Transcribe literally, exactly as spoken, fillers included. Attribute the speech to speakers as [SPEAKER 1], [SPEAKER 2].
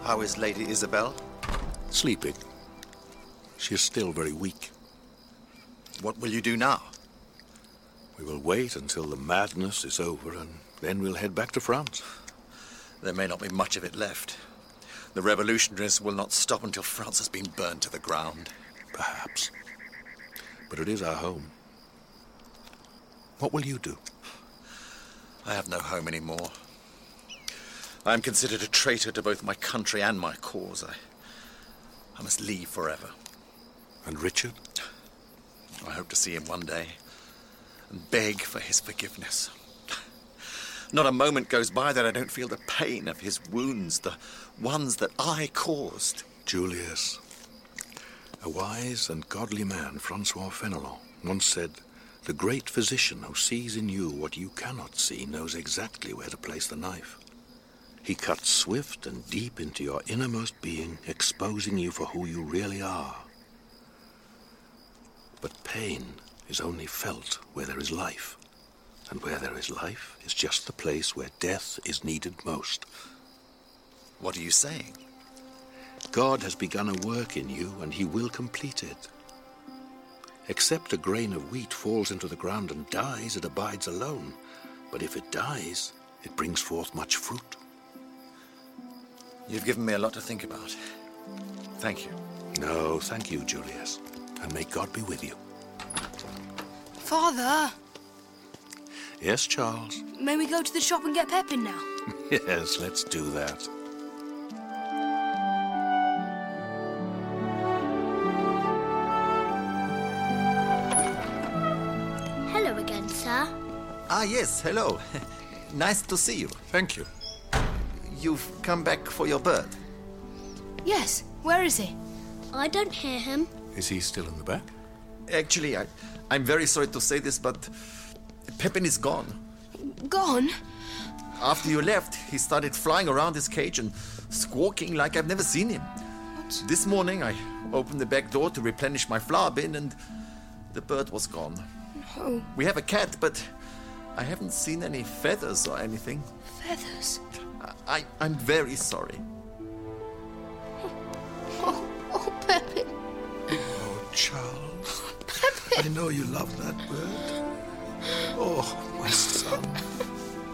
[SPEAKER 1] How is Lady Isabel?
[SPEAKER 2] Sleeping. She is still very weak.
[SPEAKER 1] What will you do now?
[SPEAKER 2] We will wait until the madness is over, and then we'll head back to France.
[SPEAKER 1] There may not be much of it left. The revolutionaries will not stop until France has been burned to the ground.
[SPEAKER 2] Perhaps. But it is our home. What will you do?
[SPEAKER 1] I have no home anymore. I am considered a traitor to both my country and my cause. I, I must leave forever.
[SPEAKER 2] And Richard?
[SPEAKER 1] I hope to see him one day and beg for his forgiveness. Not a moment goes by that I don't feel the pain of his wounds, the ones that I caused.
[SPEAKER 2] Julius, a wise and godly man, Francois Fenelon, once said, "The great physician who sees in you what you cannot see knows exactly where to place the knife." He cuts swift and deep into your innermost being, exposing you for who you really are. But pain is only felt where there is life. And where there is life is just the place where death is needed most.
[SPEAKER 1] What are you saying?
[SPEAKER 2] God has begun a work in you, and he will complete it. Except a grain of wheat falls into the ground and dies, it abides alone. But if it dies, it brings forth much fruit.
[SPEAKER 1] You've given me a lot to think about. Thank you.
[SPEAKER 2] No, thank you, Julius. And may God be with you.
[SPEAKER 3] Father!
[SPEAKER 2] Yes, Charles?
[SPEAKER 3] May we go to the shop and get Pepin now?
[SPEAKER 2] Yes, let's do that.
[SPEAKER 4] Hello again, sir.
[SPEAKER 1] Ah, yes, hello. Nice to see you.
[SPEAKER 2] Thank you.
[SPEAKER 1] You've come back for your bird.
[SPEAKER 3] Yes. Where is he?
[SPEAKER 4] I don't hear him.
[SPEAKER 2] Is he still in the back?
[SPEAKER 1] Actually, I, I'm very sorry to say this, but Pepin is gone.
[SPEAKER 3] Gone?
[SPEAKER 1] After you left, he started flying around his cage and squawking like I've never seen him.
[SPEAKER 3] What?
[SPEAKER 1] This morning, I opened the back door to replenish my flour bin, and the bird was gone.
[SPEAKER 3] No.
[SPEAKER 1] We have a cat, but I haven't seen any feathers or anything.
[SPEAKER 3] Feathers?
[SPEAKER 1] I, I'm very sorry.
[SPEAKER 3] Oh, oh, Pepin.
[SPEAKER 2] Oh, Charles. I know you love that bird. Oh, my son.